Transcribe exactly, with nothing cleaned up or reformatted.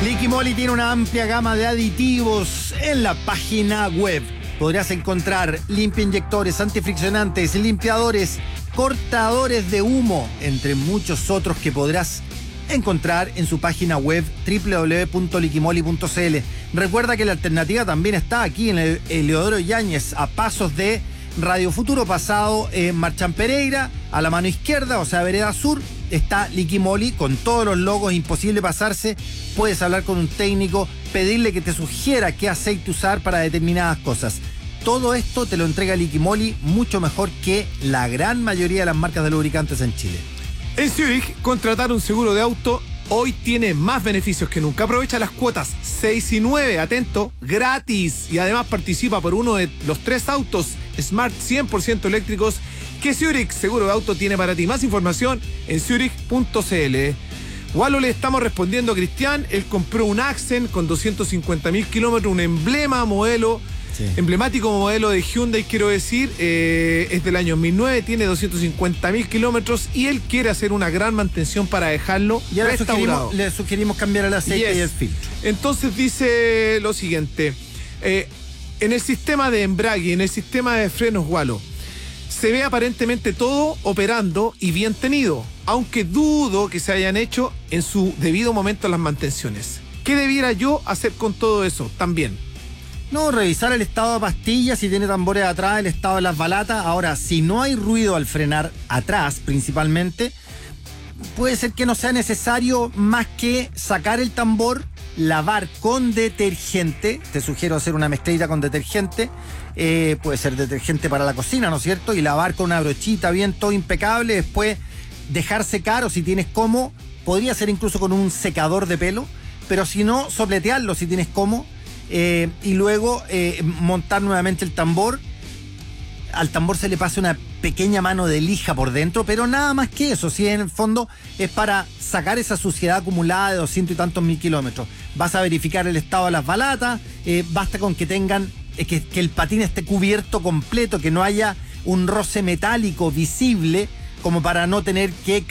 Liqui Moly tiene una amplia gama de aditivos en la página web. Podrás encontrar limpiainyectores, antifriccionantes, limpiadores, cortadores de humo, entre muchos otros que podrás encontrar en su página web doble u doble u doble u punto liquimoly punto c l. Recuerda que la alternativa también está aquí en el Eleodoro Yáñez, a pasos de Radio Futuro Pasado, en Marchán Pereira, a la mano izquierda, o sea, vereda sur, está Liqui Moly con todos los logos, imposible pasarse. Puedes hablar con un técnico, pedirle que te sugiera qué aceite usar para determinadas cosas. Todo esto te lo entrega Liqui Moly mucho mejor que la gran mayoría de las marcas de lubricantes en Chile. En Zurich, contratar un seguro de auto hoy tiene más beneficios que nunca. Aprovecha las cuotas seis y nueve, atento, gratis. Y además participa por uno de los tres autos Smart cien por ciento eléctricos que Zurich Seguro de Auto tiene para ti. Más información en zurich punto c l. Walo, le estamos respondiendo a Cristian. Él compró un Accent con doscientos cincuenta mil kilómetros, un emblema modelo. Sí. Emblemático modelo de Hyundai, quiero decir, eh, es del año dos mil nueve, tiene doscientos cincuenta mil kilómetros y él quiere hacer una gran mantención para dejarlo y ahora restaurado. Sugerimos, le sugerimos cambiar el aceite yes. y el filtro. Entonces dice lo siguiente, eh, en el sistema de embrague, en el sistema de frenos Walo, se ve aparentemente todo operando y bien tenido, aunque dudo que se hayan hecho en su debido momento las mantenciones. ¿Qué debiera yo hacer con todo eso también? No, revisar el estado de pastillas, si tiene tambores atrás, el estado de las balatas. Ahora, si no hay ruido al frenar atrás, principalmente, puede ser que no sea necesario más que sacar el tambor, lavar con detergente. Te sugiero hacer una mezclita con detergente. Eh, puede ser detergente para la cocina, ¿no es cierto? Y lavar con una brochita bien, todo impecable. Después dejar secar, o si tienes cómo, podría ser incluso con un secador de pelo. Pero si no, sopletearlo si tienes cómo. Eh, y luego eh, montar nuevamente el tambor. Al tambor se le pasa una pequeña mano de lija por dentro, pero nada más que eso. Si en el fondo es para sacar esa suciedad acumulada de doscientos y tantos mil kilómetros. Vas a verificar el estado de las balatas. Eh, basta con que tengan eh, que, que el patín esté cubierto completo, que no haya un roce metálico visible, como para no tener que